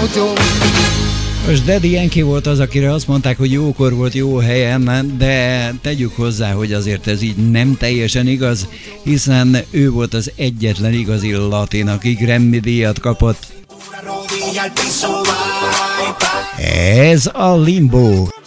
Most Daddy Yankee volt az, akire azt mondták, hogy jókor volt jó helyen, de tegyük hozzá, hogy azért ez így nem teljesen igaz, hiszen ő volt az egyetlen igazi latin, aki Grammy-díjat kapott. Ez a Limbo.